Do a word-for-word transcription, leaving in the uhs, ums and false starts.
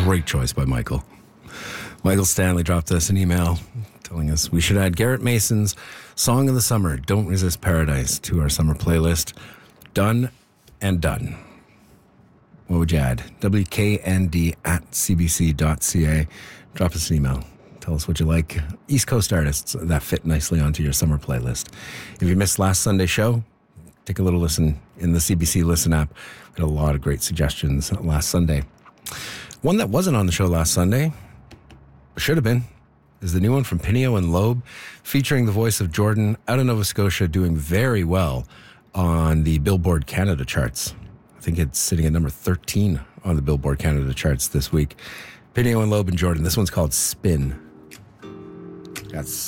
Great choice by Michael. Michael Stanley dropped us an email telling us we should add Garrett Mason's Song of the Summer, Don't Resist Paradise, to our summer playlist. Done and done. What would you add? W K N D at c b c dot c a. Drop us an email. Tell us what you like. East Coast artists that fit nicely onto your summer playlist. If you missed last Sunday's show, take a little listen in the C B C Listen app. We had a lot of great suggestions last Sunday. One that wasn't on the show last Sunday, should have been, is the new one from Pineo and Loeb, featuring the voice of Jordan out of Nova Scotia, doing very well on the Billboard Canada charts. I think it's sitting at number thirteen on the Billboard Canada charts this week. Pineo and Loeb and Jordan. This one's called Spin. Got